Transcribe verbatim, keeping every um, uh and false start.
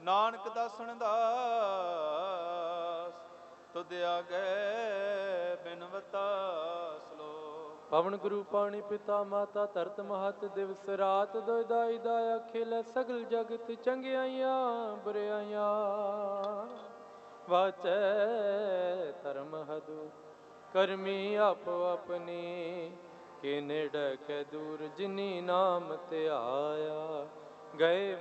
ਨਾਨਕ ਦਾਸਣ ਦਾਸ ਤੁਧ ਆਗੇ ਬਿਨਵਤਾ ਸਲੋਕ। ਪਵਨ ਗੁਰੂ ਪਾਣੀ ਪਿਤਾ ਮਾਤਾ ਧਰਤ ਮਹਤ ਦਿਵਸ ਰਾਤ ਦੋਇ ਦਾਈ ਦਾਇਆ ਖੇਲੇ ਸਗਲ ਜਗਤ ਚੰਗਿਆਈਆਂ ਬੁਰਿਆਈਆਂ ਵਾਚੈ ਧਰਮ ਹਦੂ ਕਰਮੀ ਆਪੋ ਆਪਣੀ ਕਿ ਨੇੜੇ ਕੇ ਦੂਰ ਜਿਨੀ ਨਾਮ ਧਿਆਇਆ ਗਏ